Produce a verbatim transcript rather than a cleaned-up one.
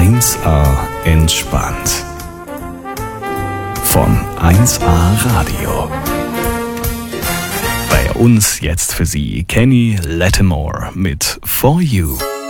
eins A entspannt. Von eins A Radio. Bei uns jetzt für Sie Kenny Lattimore mit For You.